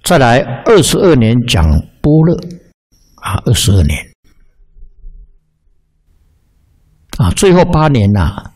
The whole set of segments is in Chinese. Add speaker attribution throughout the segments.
Speaker 1: 再来22年讲般若22年最后8年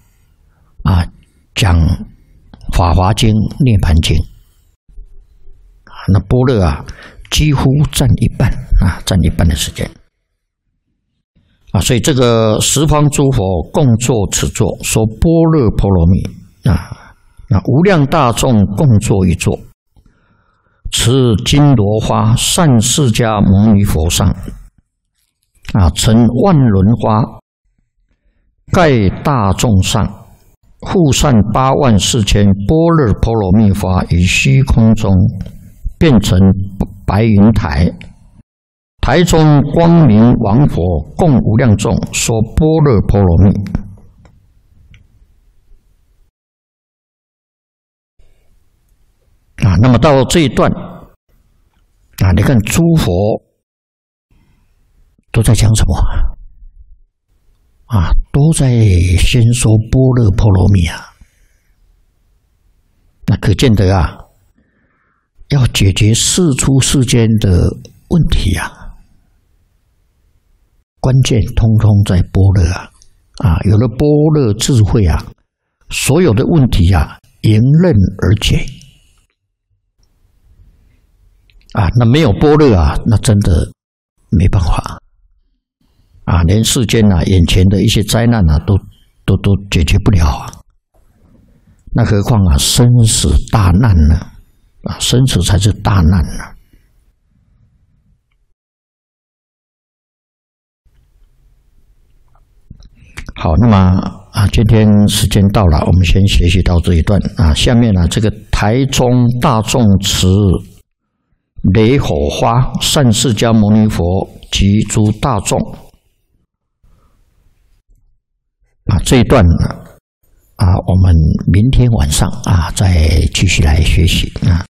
Speaker 1: 讲法华经、涅槃经那般若几乎占一半占一半的时间所以这个十方诸佛共作此作，说般若波罗蜜那无量大众共作一作，持金罗花善释迦牟尼佛上成万轮花盖大众上，复散84000般若波罗蜜花于虚空中，变成白云台。台中光明王佛共无量众说般若波罗蜜那么到这一段你看诸佛都在讲什么都在先说般若波罗蜜那可见得要解决世出世间的问题关键通通在般若有了般若智慧所有的问题迎刃而解那没有般若那真的没办法连世间眼前的一些灾难都解决不了那何况生死大难呢生死才是大难呢好，那么今天时间到了，我们先学习到这一段下面这个台中大众持雷火花善释迦牟尼佛及诸大众这一段我们明天晚上再继续来学习